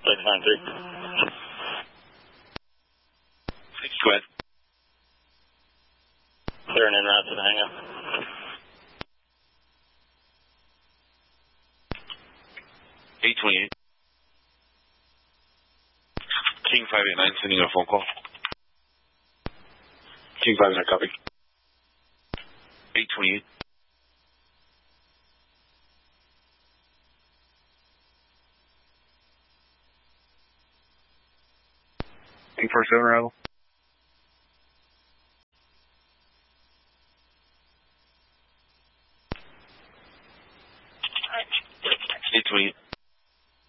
693. 6, go ahead. Clearing en route to the hangar. 828. King 589 sending a phone call. King 589, copy. 828. King 47 arrival.